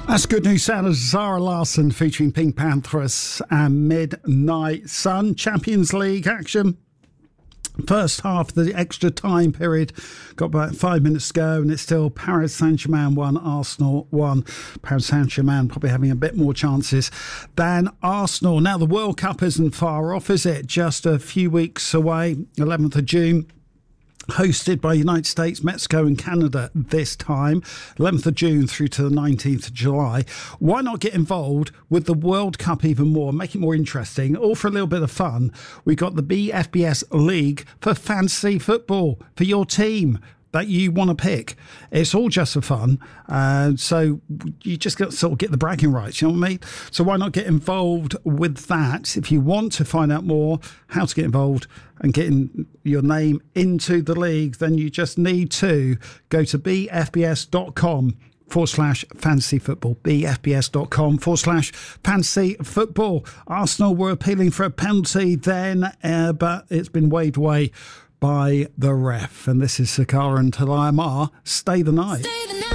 That's good news sound of Zara Larsson featuring Pink Panthers and Midnight Sun. Champions League action. First half of the extra time period. Got about 5 minutes to go and it's still Paris Saint-Germain 1, Arsenal 1. Paris Saint-Germain probably having a bit more chances than Arsenal. Now the World Cup isn't far off, is it? Just a few weeks away, 11th of June. Hosted by United States, Mexico and Canada this time, 11th of June through to the 19th of July. Why not get involved with the World Cup even more, make it more interesting, all for a little bit of fun? We've got the BFBS League for fantasy football for your team that you want to pick. It's all just for fun. So you just got to sort of get the bragging rights, you know what I mean? So why not get involved with that? If you want to find out more how to get involved and getting your name into the league, then you just need to go to bfbs.com/fantasy football. bfbs.com/fantasy football. Arsenal were appealing for a penalty then, but it's been waved away by the ref. And this is Sakala and Talayamar. Stay the night.